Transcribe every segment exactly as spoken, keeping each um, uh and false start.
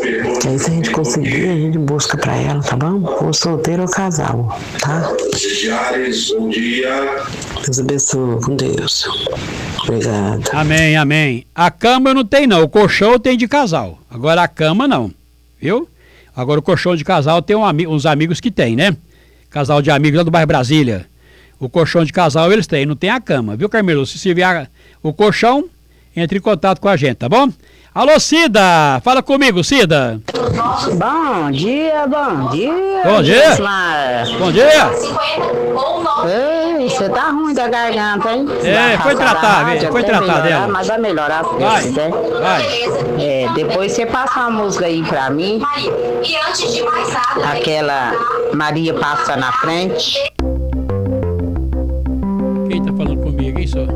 Que aí se a gente conseguir, a gente busca pra ela, tá bom? Ou solteiro ou casal, tá? Bom dia. Deus abençoe, com Deus. Obrigado. Amém, amém. A cama não tem não, o colchão tem de casal. Agora a cama não, viu? Agora o colchão de casal tem um, uns amigos que tem, né? Casal de amigos lá do bairro Brasília. O colchão de casal eles têm, não tem a cama, viu, Carmelo? Se se vier o colchão, entre em contato com a gente, tá bom? Alô, Cida! Fala comigo, Cida! Bom dia, bom dia! Bom dia! Gismar. Bom dia! Ei, você tá ruim da garganta, hein? É, foi tratar, velho, foi tratar melhorar, dela. Mas vai melhorar, se Deus Vai, quiser. vai. É, depois você passa uma música aí pra mim. E antes de mais nada, Aquela Maria passa na frente. Quem tá falando comigo, hein, só?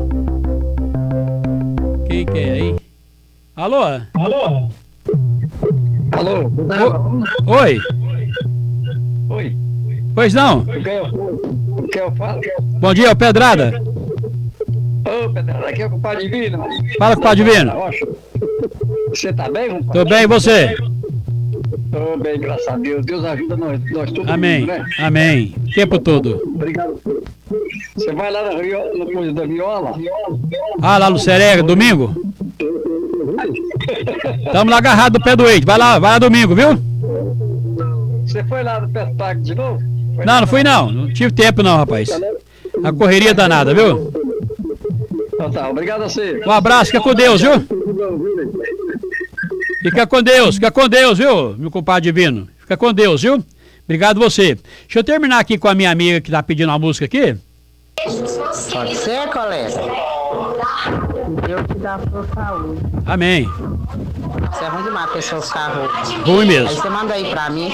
Quem que é aí? Alô? Alô? Alô? O... Oi? Oi? Pois não? O que eu, o que eu falo? Bom dia, é o Pedrada. Ô, Pedrada, aqui é o compadre Divino. Fala, compadre Divino. Você tá bem, compadre? Tô bem, e você? Tô bem, graças a Deus. Deus ajuda nós, nós todos. Amém, mundo, né? amém. O tempo todo. Obrigado. Você vai lá no, Rio, no coisa da Viola? Ah, lá no Serega, domingo? Tamo lá agarrado do pé do Eite. Vai lá, vai lá domingo, viu? Você foi lá no Pet Park de novo? Foi Não, não fui não. Não tive tempo não, rapaz. A correria danada, viu? Então tá, obrigado a você. Um abraço, fica com Deus, viu? Fica com Deus, fica com Deus, viu, meu compadre Divino? Fica com Deus, viu? Obrigado você. Deixa eu terminar aqui com a minha amiga que tá pedindo uma música aqui. Pode ser, colega? Deus te dá sua saúde. Amém. Você é ruim demais, a pessoa ficar rouca. Ruim Aí mesmo. você manda aí pra mim.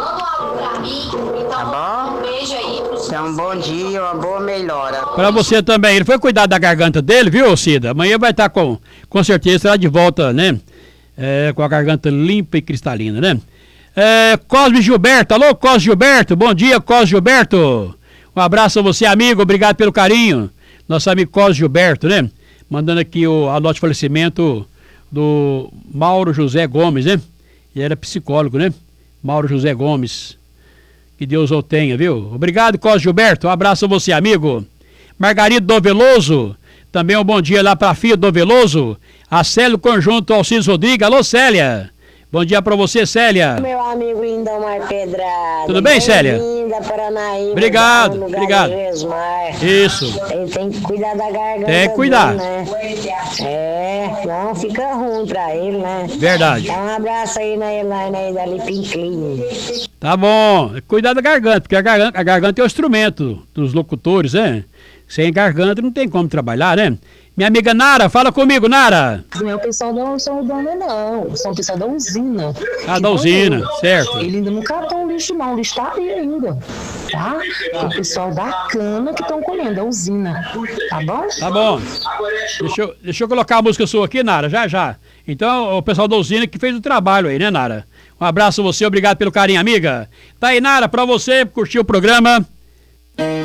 Tá bom? Então, um bom dia, uma boa melhora. Pra você também. Ele foi cuidar da garganta dele, viu, Cida? Amanhã vai estar com, com certeza, lá de volta, né? É, com a garganta limpa e cristalina, né? É, Cosme Gilberto. Alô, Cosme Gilberto. Bom dia, Cosme Gilberto. Um abraço a você, amigo. Obrigado pelo carinho. Nosso amigo Cosme Gilberto, né? Mandando aqui o, a nota de falecimento do Mauro José Gomes, né? Ele era psicólogo, né? Mauro José Gomes. Que Deus o tenha, viu? Obrigado, Cosme Gilberto. Um abraço a você, amigo. Margarida do Veloso. Também um bom dia lá para a filha do Veloso. A Célia Conjunto Alcides Rodrigues. Alô, Célia. Bom dia pra você, Célia. Meu amigo Lindomar Pedrada. Tudo bem, Célia? Linda, Paranaíba. Obrigado, lugar obrigado. de Jesmar. Isso. Ele tem que cuidar da garganta. Tem que cuidar. Dele, né? É, não fica ruim pra ele, né? Verdade. Dá um abraço aí na Elaine aí da Lipin Clean. Tá bom. Cuidar da garganta, porque a garganta, a garganta é o instrumento dos locutores, né? Sem garganta não tem como trabalhar, né? Minha amiga Nara, fala comigo, Nara. Não é o pessoal da São Dono, não. São o pessoal da usina. Ah, da usina, certo. Ele ainda não catou o lixo, não. O lixo tá ali ainda. Tá? É o pessoal da cana que estão colhendo, a usina. Tá bom? Tá bom. Deixa eu, deixa eu colocar a música sua aqui, Nara, já, já. Então, o pessoal da usina que fez o trabalho aí, né, Nara? Um abraço a você, obrigado pelo carinho, amiga. Tá aí, Nara, pra você, curtir o programa.